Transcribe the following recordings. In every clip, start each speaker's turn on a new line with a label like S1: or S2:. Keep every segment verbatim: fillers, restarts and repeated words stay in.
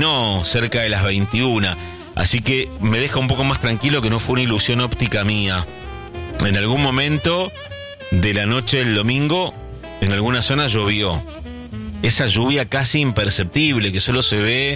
S1: no, cerca de las veintiuna. Así que me deja un poco más tranquilo que no fue una ilusión óptica mía. En algún momento de la noche del domingo, en alguna zona llovió. Esa lluvia casi imperceptible, que solo se ve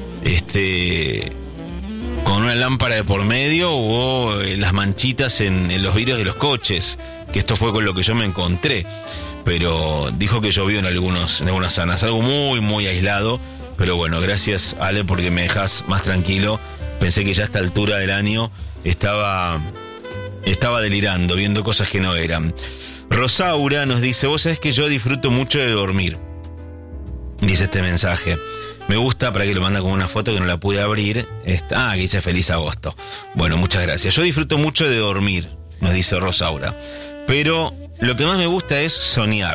S1: este, con una lámpara de por medio o las manchitas en, en los vidrios de los coches, que esto fue con lo que yo me encontré. Pero dijo que llovió en, algunos, en algunas zonas, algo muy, muy aislado. Pero bueno, gracias, Ale, porque me dejas más tranquilo. Pensé que ya a esta altura del año estaba, estaba delirando, viendo cosas que no eran. Rosaura nos dice, vos sabés que yo disfruto mucho de dormir. Dice este mensaje. Me gusta, para que lo manda con una foto que no la pude abrir. Está, ah, que dice feliz agosto. Bueno, muchas gracias. Yo disfruto mucho de dormir, nos dice Rosaura. Pero lo que más me gusta es soñar.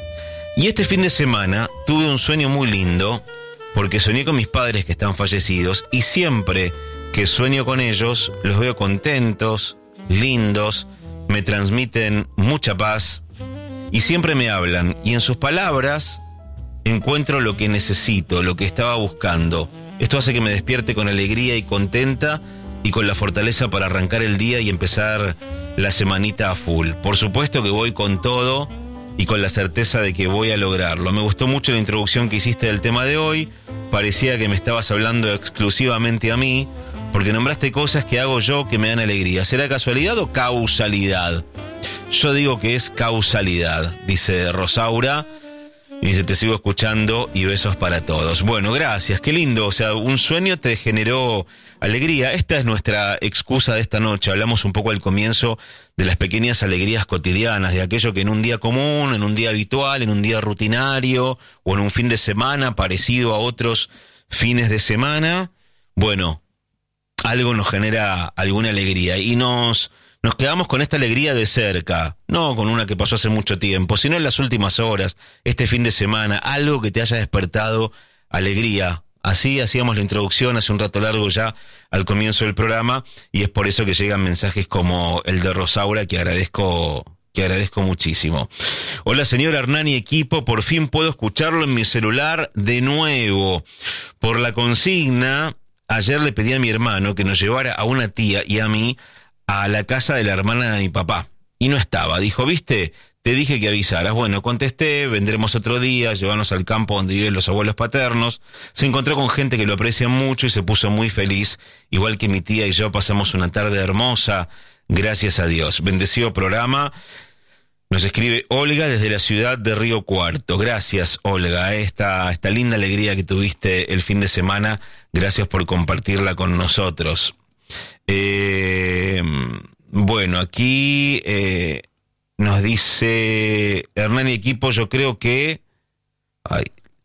S1: Y este fin de semana tuve un sueño muy lindo, porque soñé con mis padres que están fallecidos, y siempre que sueño con ellos, los veo contentos, lindos, me transmiten mucha paz, y siempre me hablan, y en sus palabras encuentro lo que necesito, lo que estaba buscando. Esto hace que me despierte con alegría y contenta, y con la fortaleza para arrancar el día y empezar la semanita a full. Por supuesto que voy con todo y con la certeza de que voy a lograrlo. Me gustó mucho la introducción que hiciste del tema de hoy. Parecía que me estabas hablando exclusivamente a mí, porque nombraste cosas que hago yo que me dan alegría. ¿Será casualidad o causalidad? Yo digo que es causalidad, dice Rosaura. Y dice, te sigo escuchando y besos para todos. Bueno, gracias, qué lindo. O sea, un sueño te generó alegría. Esta es nuestra excusa de esta noche. Hablamos un poco al comienzo de las pequeñas alegrías cotidianas, de aquello que en un día común, en un día habitual, en un día rutinario o en un fin de semana parecido a otros fines de semana, bueno, algo nos genera alguna alegría y nos... Nos quedamos con esta alegría de cerca, no con una que pasó hace mucho tiempo, sino en las últimas horas, este fin de semana, algo que te haya despertado alegría. Así hacíamos la introducción hace un rato largo ya al comienzo del programa, y es por eso que llegan mensajes como el de Rosaura, que agradezco, que agradezco muchísimo. Hola señor Hernani equipo, por fin puedo escucharlo en mi celular de nuevo. Por la consigna, ayer le pedí a mi hermano que nos llevara a una tía y a mí a la casa de la hermana de mi papá, y no estaba. Dijo, ¿viste? Te dije que avisaras. Bueno, contesté, vendremos otro día, llevarnos al campo donde viven los abuelos paternos. Se encontró con gente que lo aprecia mucho y se puso muy feliz, igual que mi tía y yo pasamos una tarde hermosa, gracias a Dios. Bendecido programa. Nos escribe Olga desde la ciudad de Río Cuarto. Gracias, Olga, esta, esta linda alegría que tuviste el fin de semana, gracias por compartirla con nosotros. Eh, bueno, aquí eh, nos dice Hernán y equipo, yo creo que ay,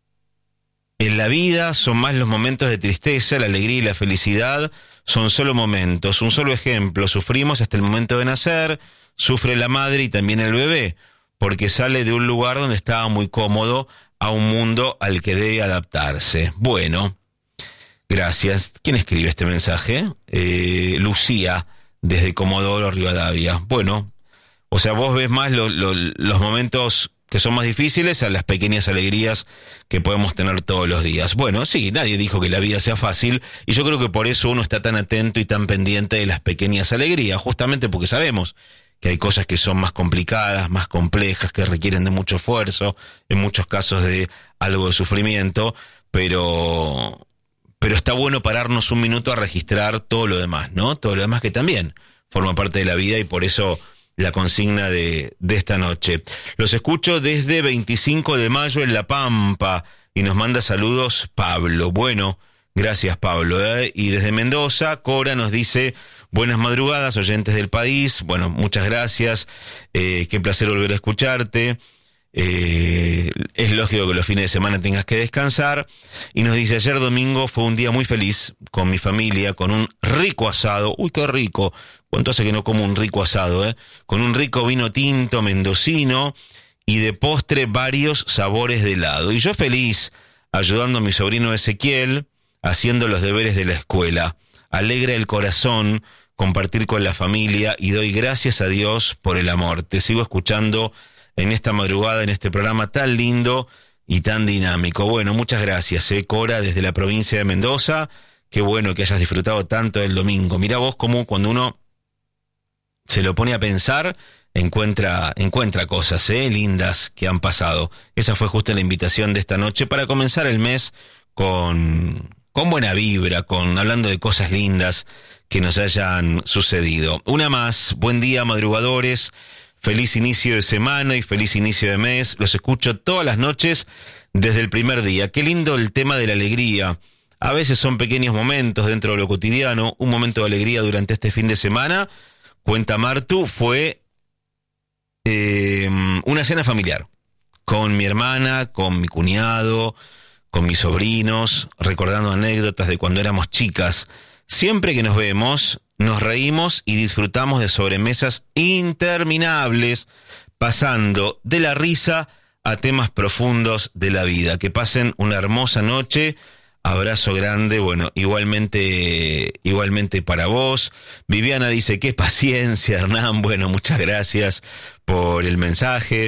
S1: en la vida son más los momentos de tristeza, la alegría y la felicidad son solo momentos. Un solo ejemplo, sufrimos hasta el momento de nacer, sufre la madre y también el bebé, porque sale de un lugar donde estaba muy cómodo a un mundo al que debe adaptarse. Bueno, gracias. ¿Quién escribe este mensaje? Eh, Lucía, desde Comodoro Rivadavia. Bueno, o sea, vos ves más lo, lo, los momentos que son más difíciles a las pequeñas alegrías que podemos tener todos los días. Bueno, sí, nadie dijo que la vida sea fácil, y yo creo que por eso uno está tan atento y tan pendiente de las pequeñas alegrías, justamente porque sabemos que hay cosas que son más complicadas, más complejas, que requieren de mucho esfuerzo, en muchos casos de algo de sufrimiento, pero... Pero está bueno pararnos un minuto a registrar todo lo demás, ¿no? Todo lo demás que también forma parte de la vida, y por eso la consigna de, de esta noche. Los escucho desde veinticinco de mayo en La Pampa, y nos manda saludos Pablo. Bueno, gracias Pablo. ¿eh? Y desde Mendoza, Cora nos dice, buenas madrugadas, oyentes del país. Bueno, muchas gracias. Eh, qué placer volver a escucharte. Eh, es lógico que los fines de semana tengas que descansar. Y nos dice, ayer domingo fue un día muy feliz con mi familia, con un rico asado. Uy, qué rico. ¿Cuánto hace que no como un rico asado, eh? Con un rico vino tinto mendocino y de postre varios sabores de helado. Y yo feliz, ayudando a mi sobrino Ezequiel, haciendo los deberes de la escuela. Alegra el corazón compartir con la familia, y doy gracias a Dios por el amor. Te sigo escuchando en esta madrugada, en este programa tan lindo y tan dinámico. Bueno, muchas gracias, eh, Cora, desde la provincia de Mendoza. Qué bueno que hayas disfrutado tanto del domingo. Mirá vos cómo cuando uno se lo pone a pensar, encuentra, encuentra cosas eh, lindas que han pasado. Esa fue justo la invitación de esta noche para comenzar el mes con, con buena vibra, con hablando de cosas lindas que nos hayan sucedido. Una más, buen día madrugadores, feliz inicio de semana y feliz inicio de mes. Los escucho todas las noches desde el primer día. Qué lindo el tema de la alegría. A veces son pequeños momentos dentro de lo cotidiano. Un momento de alegría durante este fin de semana, cuenta Martu, fue eh, una cena familiar. Con mi hermana, con mi cuñado, con mis sobrinos, recordando anécdotas de cuando éramos chicas. Siempre que nos vemos, nos reímos y disfrutamos de sobremesas interminables, pasando de la risa a temas profundos de la vida. Que pasen una hermosa noche. Abrazo grande, bueno, igualmente, igualmente para vos. Viviana dice, qué paciencia, Hernán. Bueno, muchas gracias por el mensaje.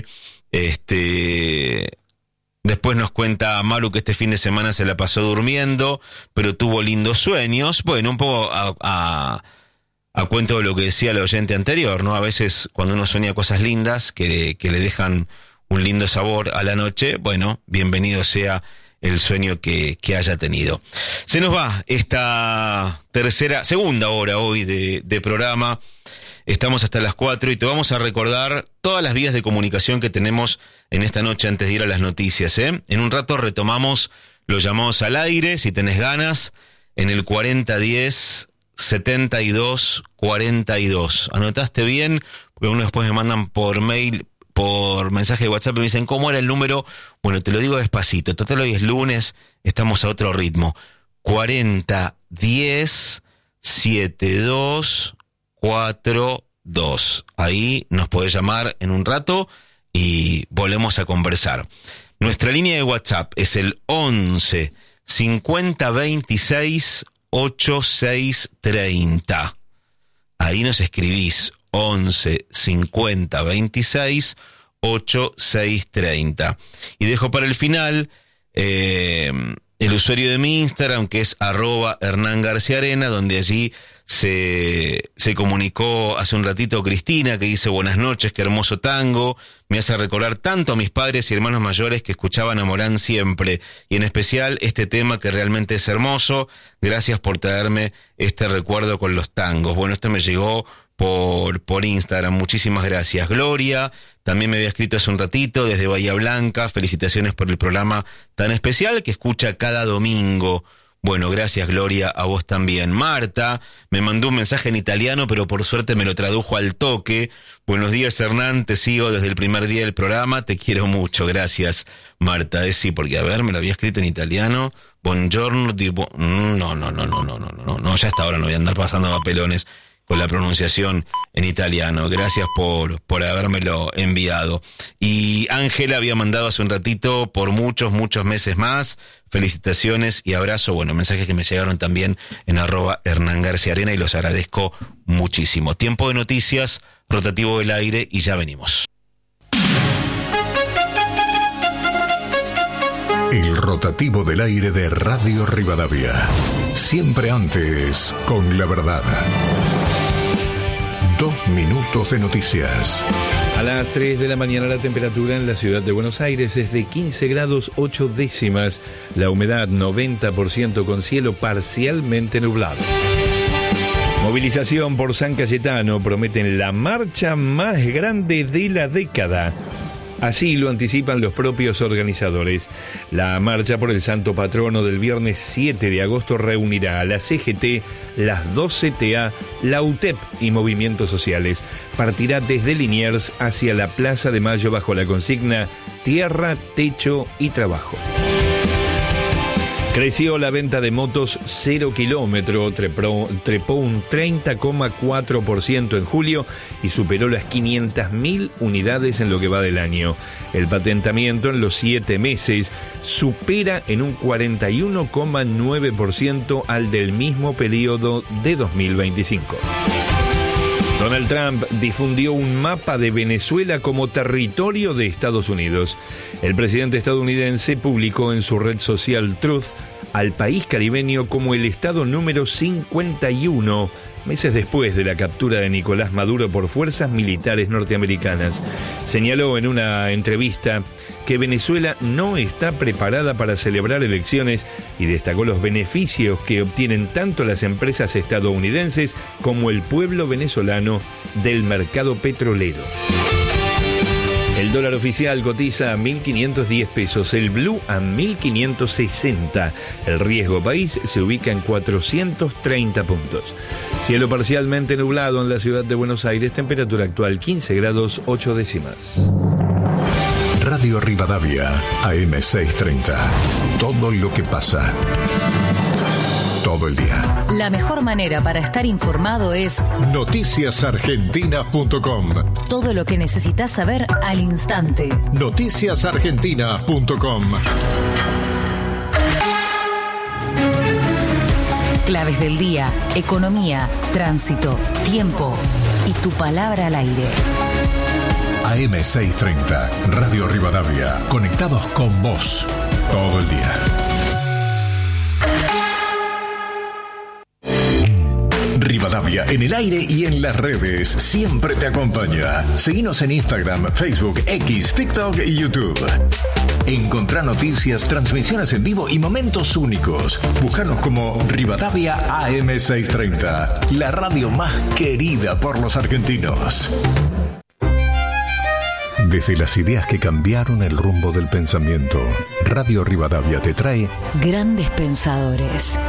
S1: Este, después nos cuenta Maru que este fin de semana se la pasó durmiendo, pero tuvo lindos sueños. Bueno, un poco a, a, a cuento de lo que decía el oyente anterior, ¿no? A veces cuando uno sueña cosas lindas que, que le dejan un lindo sabor a la noche, bueno, bienvenido sea el sueño que, que haya tenido. Se nos va esta tercera, segunda hora hoy de, de programa. Estamos hasta las cuatro y te vamos a recordar todas las vías de comunicación que tenemos en esta noche antes de ir a las noticias, ¿eh? En un rato retomamos los llamados al aire, si tenés ganas, en el cuarenta diez setenta y dos cuarenta y dos. ¿Anotaste bien? Porque uno después me mandan por mail, por mensaje de WhatsApp y me dicen, ¿cómo era el número? Bueno, te lo digo despacito. Total, hoy es lunes, estamos a otro ritmo. cuarenta diez setenta y dos cuarenta y dos. Ahí nos podés llamar en un rato y volvemos a conversar. Nuestra línea de WhatsApp es el once cincuenta veintiséis ochenta y seis treinta. Ahí nos escribís once cincuenta veintiséis ochenta y seis treinta. Y dejo para el final eh, el usuario de mi Instagram, que es arroba Hernán García Arena, donde allí se, se comunicó hace un ratito Cristina, que dice buenas noches, qué hermoso tango, me hace recordar tanto a mis padres y hermanos mayores que escuchaban a Morán siempre, y en especial este tema que realmente es hermoso. Gracias por traerme este recuerdo con los tangos. Bueno, esto me llegó por, por Instagram, muchísimas gracias. Gloria también me había escrito hace un ratito desde Bahía Blanca, felicitaciones por el programa tan especial que escucha cada domingo. Bueno, gracias Gloria, a vos también. Marta me mandó un mensaje en italiano, pero por suerte me lo tradujo al toque. Buenos días Hernán, te sigo desde el primer día del programa, te quiero mucho, gracias Marta. Eh, sí, porque a ver, me lo había escrito en italiano. Buongiorno, di bu- no, no, no, no, no, no, no, no, no, ya hasta ahora no voy a andar pasando papelones con la pronunciación en italiano. Gracias por, por habérmelo enviado. Y Ángela había mandado hace un ratito por muchos, muchos meses más. Felicitaciones y abrazo. Bueno, mensajes que me llegaron también en arroba Hernán García Arena y los agradezco muchísimo. Tiempo de noticias, rotativo del aire y ya venimos.
S2: El rotativo del aire de Radio Rivadavia. Siempre antes, con la verdad. Dos minutos de noticias.
S3: A las tres de la mañana la temperatura en la ciudad de Buenos Aires es de quince grados ocho décimas. La humedad noventa por ciento con cielo parcialmente nublado. Movilización por San Cayetano, prometen la marcha más grande de la década. Así lo anticipan los propios organizadores. La marcha por el santo patrono del viernes siete de agosto reunirá a la C G T, las dos C T A, la U T E P y movimientos sociales. Partirá desde Liniers hacia la Plaza de Mayo bajo la consigna Tierra, Techo y Trabajo. Creció la venta de motos cero kilómetro, trepó, trepó un treinta coma cuatro por ciento en julio y superó las quinientas mil unidades en lo que va del año. El patentamiento en los siete meses supera en un cuarenta y uno coma nueve por ciento al del mismo periodo de dos mil veinticinco. Donald Trump difundió un mapa de Venezuela como territorio de Estados Unidos. El presidente estadounidense publicó en su red social Truth al país caribeño como el estado número cincuenta y uno, meses después de la captura de Nicolás Maduro por fuerzas militares norteamericanas. Señaló en una entrevista que Venezuela no está preparada para celebrar elecciones y destacó los beneficios que obtienen tanto las empresas estadounidenses como el pueblo venezolano del mercado petrolero. El dólar oficial cotiza a mil quinientos diez pesos, el blue a mil quinientos sesenta. El riesgo país se ubica en cuatrocientos treinta puntos. Cielo parcialmente nublado en la ciudad de Buenos Aires, temperatura actual quince grados ocho décimas.
S2: Radio Rivadavia, A M seiscientos treinta. Todo lo que pasa. Todo el día.
S4: La mejor manera para estar informado es
S2: noticias argentinas punto com.
S4: Todo lo que necesitas saber al instante.
S2: noticias argentinas punto com.
S4: Claves del día, economía, tránsito, tiempo y tu palabra al aire.
S2: A M seiscientos treinta, Radio Rivadavia, conectados con vos todo el día. Rivadavia en el aire y en las redes siempre te acompaña. Seguinos en Instagram, Facebook, X, TikTok y YouTube. Encontrá noticias, transmisiones en vivo y momentos únicos. Búscanos como Rivadavia A M seiscientos treinta, la radio más querida por los argentinos. Desde las ideas que cambiaron el rumbo del pensamiento, Radio Rivadavia te trae
S4: Grandes Pensadores.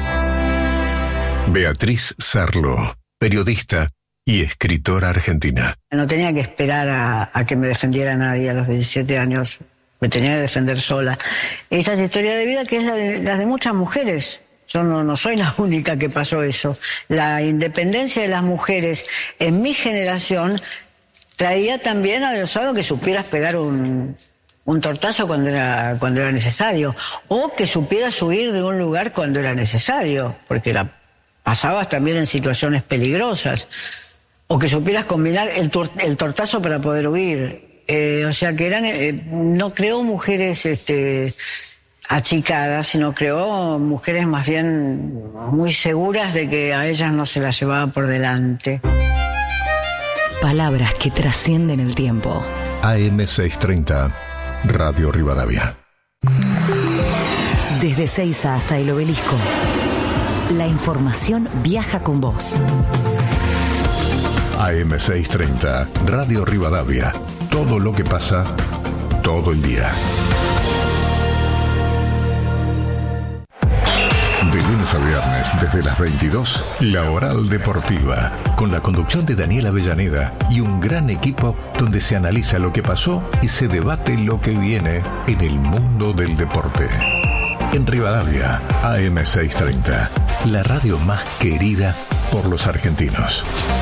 S2: Beatriz Sarlo, periodista y escritora argentina.
S5: No tenía que esperar a, a que me defendiera nadie a los diecisiete años. Me tenía que defender sola. Esa es la historia de vida que es la de, la de muchas mujeres. Yo no, no soy la única que pasó eso. La independencia de las mujeres en mi generación traía también adosado que supieras pegar un, un tortazo cuando era, cuando era necesario, o que supieras huir de un lugar cuando era necesario, porque la pasabas también en situaciones peligrosas, o que supieras combinar el, tor- el tortazo para poder huir. Eh, o sea que eran, eh, no creó mujeres este, achicadas, sino creó mujeres más bien muy seguras de que a ellas no se las llevaba por delante.
S4: Palabras que trascienden el tiempo.
S2: A M seiscientos treinta, Radio Rivadavia.
S4: Desde Seiza hasta el Obelisco, la información viaja con vos.
S2: A M seiscientos treinta, Radio Rivadavia. Todo lo que pasa, todo el día. De lunes a viernes, desde las veintidós, La Oral Deportiva, con la conducción de Daniel Avellaneda y un gran equipo donde se analiza lo que pasó y se debate lo que viene en el mundo del deporte. En Rivadavia, A M seiscientos treinta, la radio más querida por los argentinos.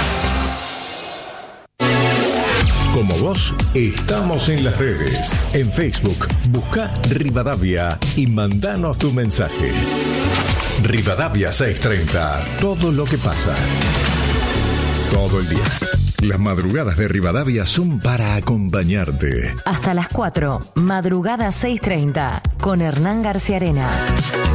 S2: Como vos, estamos en las redes. En Facebook, busca Rivadavia y mandanos tu mensaje. Rivadavia seiscientos treinta, todo lo que pasa. Todo el día. Las madrugadas de Rivadavia son para acompañarte.
S4: Hasta las cuatro, Madrugada seiscientos treinta, con Hernán García Arena.